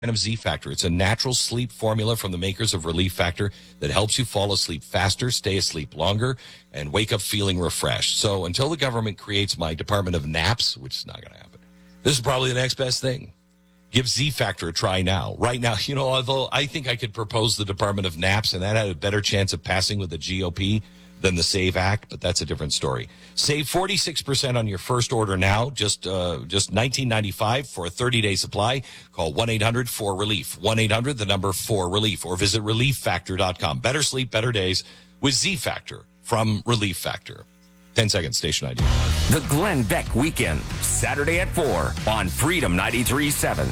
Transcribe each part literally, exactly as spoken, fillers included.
of Z Factor. It's a natural sleep formula from the makers of Relief Factor that helps you fall asleep faster, stay asleep longer, and wake up feeling refreshed. So until the government creates my Department of Naps, which is not going to happen, this is probably the next best thing. Give Z Factor a try now. Right now, you know, although I think I could propose the Department of Naps, and that had a better chance of passing with the G O P than the SAVE Act, but that's a different story. Save forty-six percent on your first order now, just uh, just nineteen ninety-five for a thirty-day supply. Call one eight hundred four relief, one eight hundred, the number four relief, or visit relief factor dot com. Better sleep, better days with Z Factor from Relief Factor. ten seconds, station I D. The Glenn Beck Weekend, Saturday at four on Freedom ninety-three point seven.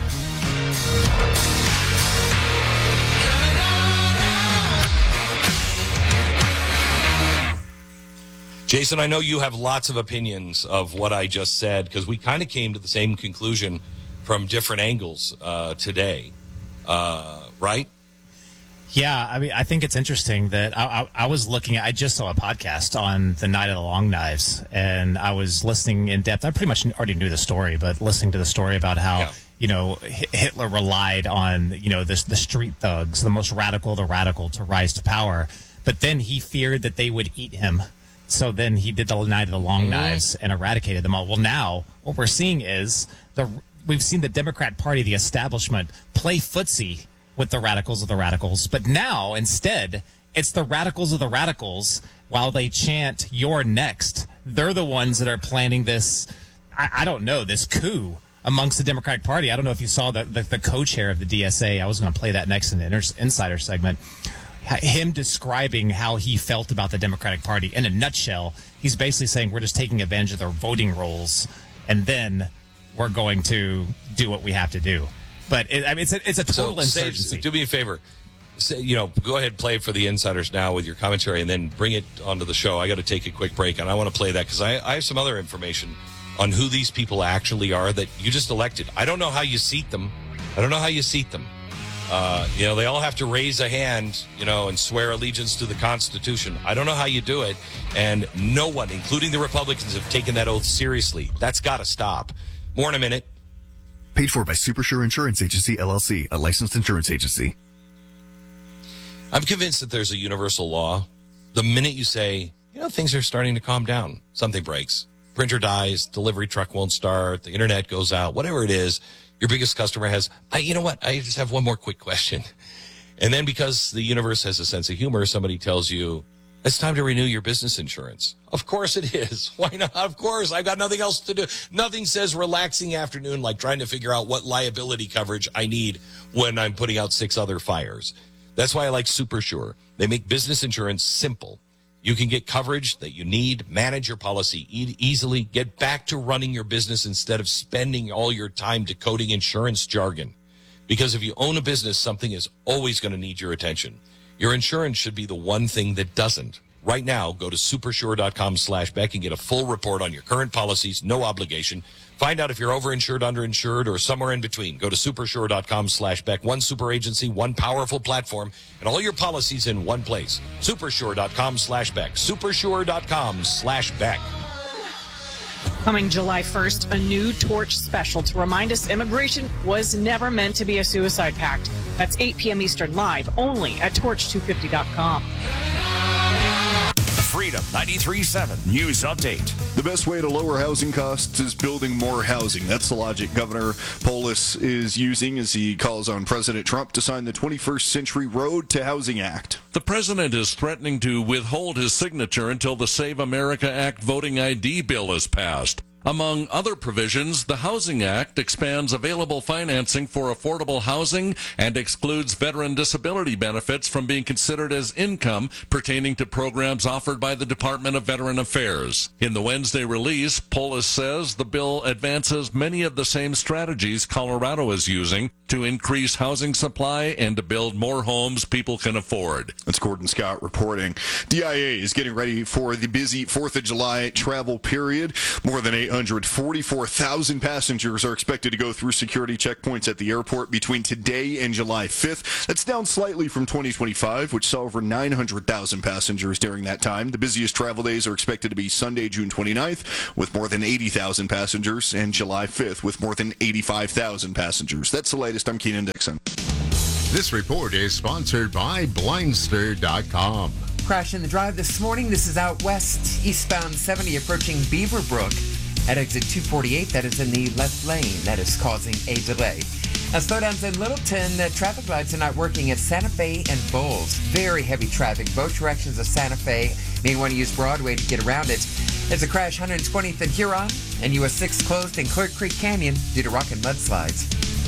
Jason, I know you have lots of opinions of what I just said, because we kind of came to the same conclusion from different angles uh, today, uh, right? Yeah, I mean, I think it's interesting that I, I, I was looking at, I just saw a podcast on the Night of the Long Knives, and I was listening in depth. I pretty much already knew the story, but listening to the story about how, yeah. you know, Hitler relied on, you know, this, the street thugs, the most radical of the radical, to rise to power. But then he feared that they would eat him. So then he did the Night of the Long mm-hmm. Knives and eradicated them all. Well, now what we're seeing is the we've seen the Democrat Party, the establishment, play footsie with the radicals of the radicals. But now, instead, it's the radicals of the radicals, while they chant, "You're next." They're the ones that are planning this, I, I don't know, this coup amongst the Democratic Party. I don't know if you saw the, the, the co-chair of the D S A. I was going to play that next in the inter- Insider segment. Him describing how he felt about the Democratic Party. In a nutshell, he's basically saying we're just taking advantage of their voting rolls, and then we're going to do what we have to do. But it, I mean, it's a, it's a total so, insurgency. Say, do me a favor. Say, you know, go ahead and play it for the insiders now with your commentary, and then bring it onto the show. I got to take a quick break, and I want to play that because I, I have some other information on who these people actually are that you just elected. I don't know how you seat them. I don't know how you seat them. Uh, you know, they all have to raise a hand, you know, and swear allegiance to the Constitution. I don't know how you do it. And no one, including the Republicans, have taken that oath seriously. That's got to stop. More in a minute. Paid for by Supersure Insurance Agency, L L C, a licensed insurance agency. I'm convinced that there's a universal law. The minute you say, you know, things are starting to calm down, something breaks. Printer dies, delivery truck won't start, the internet goes out, whatever it is, your biggest customer has, I, you know what, I just have one more quick question. And then because the universe has a sense of humor, somebody tells you, it's time to renew your business insurance. Of course it is. Why not? Of course. I've got nothing else to do. Nothing says relaxing afternoon like trying to figure out what liability coverage I need when I'm putting out six other fires. That's why I like Supersure. They make business insurance simple. You can get coverage that you need, manage your policy e- easily, get back to running your business instead of spending all your time decoding insurance jargon. Because if you own a business, something is always going to need your attention. Your insurance should be the one thing that doesn't. Right now, go to supersure.com slash Beck and get a full report on your current policies, no obligation. Find out if you're overinsured, underinsured, or somewhere in between. Go to supersure.com slash Beck. One super agency, one powerful platform, and all your policies in one place. Supersure.com slash Beck. Supersure.com slash Beck. Coming July first, a new Torch special to remind us immigration was never meant to be a suicide pact. That's eight p.m. Eastern live only at torch two fifty dot com. Freedom ninety-three point seven News Update. The best way to lower housing costs is building more housing. That's the logic Governor Polis is using as he calls on President Trump to sign the twenty-first Century Road to Housing Act. The president is threatening to withhold his signature until the Save America Act voting I D bill is passed. Among other provisions, the Housing Act expands available financing for affordable housing and excludes veteran disability benefits from being considered as income pertaining to programs offered by the Department of Veteran Affairs. In the Wednesday release, Polis says the bill advances many of the same strategies Colorado is using to increase housing supply and to build more homes people can afford. That's Gordon Scott reporting. D I A is getting ready for the busy fourth of July travel period. More than eight hundred forty-four thousand passengers are expected to go through security checkpoints at the airport between today and July fifth. That's down slightly from twenty twenty-five, which saw over nine hundred thousand passengers during that time. The busiest travel days are expected to be Sunday, June twenty-ninth, with more than eighty thousand passengers, and July fifth with more than eighty-five thousand passengers. That's the latest. I'm Keenan Dixon. This report is sponsored by Blindster dot com. Crash in the drive this morning. This is out west, eastbound seventy approaching Beaverbrook at exit two forty-eight. That is in the left lane. That is causing a delay. Now, slowdowns in Littleton. The traffic lights are not working at Santa Fe and Bulls. Very heavy traffic. Both directions of Santa Fe. May want to use Broadway to get around it. There's a crash one hundred twentieth in Huron, and U S six closed in Clear Creek Canyon due to rock and mudslides.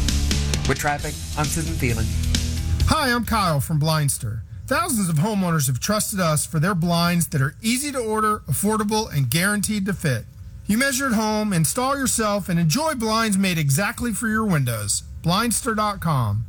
With traffic, I'm Susan Phelan. Hi, I'm Kyle from Blindster. Thousands of homeowners have trusted us for their blinds that are easy to order, affordable, and guaranteed to fit. You measure at home, install yourself, and enjoy blinds made exactly for your windows. Blindster dot com.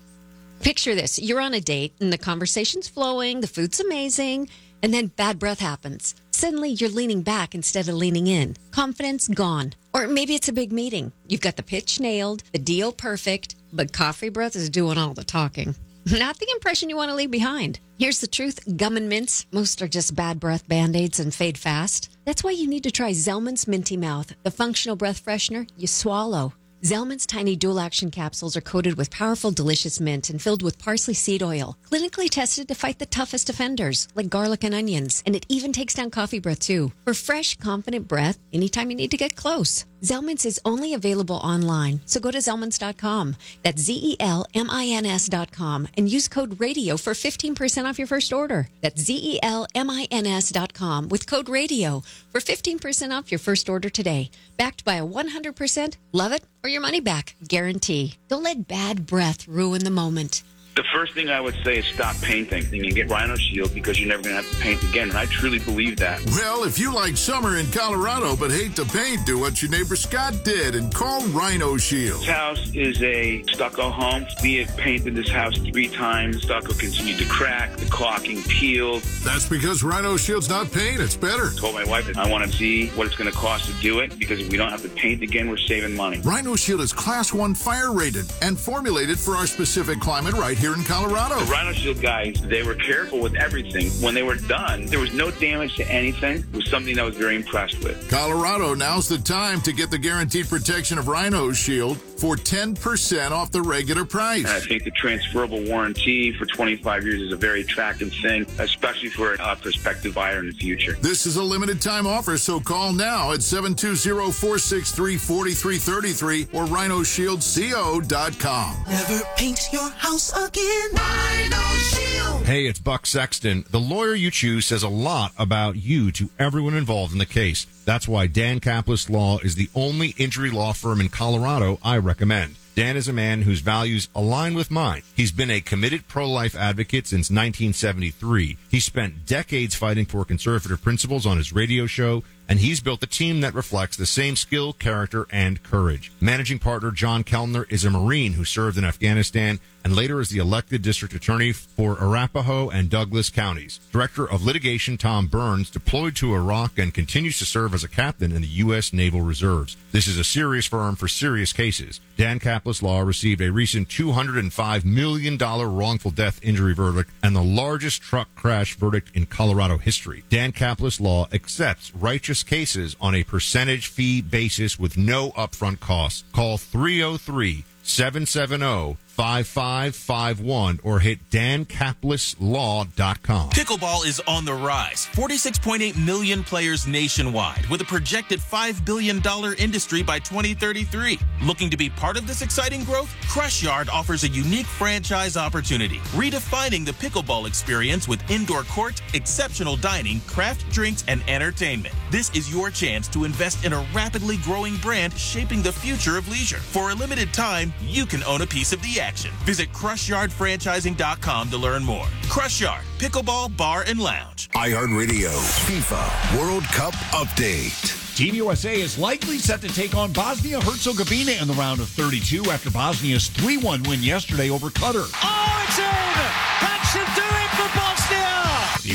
Picture this. You're on a date, and the conversation's flowing, the food's amazing, and then bad breath happens. Suddenly, you're leaning back instead of leaning in. Confidence gone. Or maybe it's a big meeting. You've got the pitch nailed, the deal perfect, but coffee breath is doing all the talking. Not the impression you want to leave behind. Here's the truth. Gum and mints, most are just bad breath Band-Aids and fade fast. That's why you need to try Zellman's Minty Mouth, the functional breath freshener you swallow. Zellman's tiny dual-action capsules are coated with powerful, delicious mint and filled with parsley seed oil, clinically tested to fight the toughest offenders, like garlic and onions. And it even takes down coffee breath, too. For fresh, confident breath, anytime you need to get close. Zellman's is only available online, so go to Zellmans dot com. That's Z E L M I N S dot com and use code RADIO for fifteen percent off your first order. That's Z E L M I N S dot com with code RADIO for fifteen percent off your first order today. Backed by a one hundred percent love it or your money back guarantee. Don't let bad breath ruin the moment. The first thing I would say is stop painting and get Rhino Shield because you're never going to have to paint again. And I truly believe that. Well, if you like summer in Colorado but hate to paint, do what your neighbor Scott did and call Rhino Shield. This house is a stucco home. We have painted this house three times. Stucco continued to crack. The caulking peeled. That's because Rhino Shield's not paint. It's better. I told my wife that I want to see what it's going to cost to do it because if we don't have to paint again, we're saving money. Rhino Shield is class one fire rated and formulated for our specific climate right here in Colorado. The Rhino Shield guys, they were careful with everything. When they were done, there was no damage to anything. It was something that I was very impressed with. Colorado, now's the time to get the guaranteed protection of Rhino Shield for ten percent off the regular price. And I think the transferable warranty for twenty-five years is a very attractive thing, especially for a prospective buyer in the future. This is a limited time offer, so call now at seven two zero, four six three, four three three three or rhino shield co dot com. Never paint your house again. Rhino Shield. Hey, it's Buck Sexton. The lawyer you choose says a lot about you to everyone involved in the case. That's why Dan Kaplis Law is the only injury law firm in Colorado I recommend. Dan is a man whose values align with mine. He's been a committed pro-life advocate since nineteen seventy-three. He spent decades fighting for conservative principles on his radio show, and he's built a team that reflects the same skill, character, and courage. Managing partner John Kellner is a Marine who served in Afghanistan and later is the elected district attorney for Arapahoe and Douglas counties. Director of litigation Tom Burns deployed to Iraq and continues to serve as a captain in the U S Naval Reserves. This is a serious firm for serious cases. Dan Kaplis Law received a recent two hundred five million dollars wrongful death injury verdict and the largest truck crash verdict in Colorado history. Dan Kaplis Law accepts righteous cases on a percentage fee basis with no upfront costs. Call three oh three, seven seven oh, five five five one or hit dan kaplis law dot com. Pickleball is on the rise. forty-six point eight million players nationwide with a projected five billion dollars industry by twenty thirty-three. Looking to be part of this exciting growth? Crush Yard offers a unique franchise opportunity, redefining the pickleball experience with indoor court, exceptional dining, craft drinks, and entertainment. This is your chance to invest in a rapidly growing brand shaping the future of leisure. For a limited time, you can own a piece of the action. Visit crush yard franchising dot com to learn more. Crush Yard, Pickleball Bar and Lounge. iHeartRadio, FIFA World Cup Update. Team U S A is likely set to take on Bosnia-Herzegovina in the round of thirty-two after Bosnia's three one win yesterday over Qatar. Oh, it's in! That should do it for Bosnia! The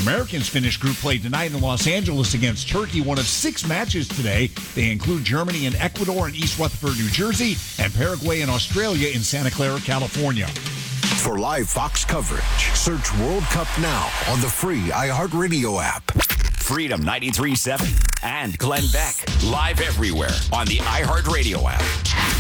Americans finish group play tonight in Los Angeles against Turkey, one of six matches today. They include Germany and Ecuador in East Rutherford, New Jersey, and Paraguay and Australia in Santa Clara, California. For live Fox coverage, search World Cup now on the free iHeartRadio app. Freedom ninety-three point seven and Glenn Beck. Live everywhere on the iHeartRadio app.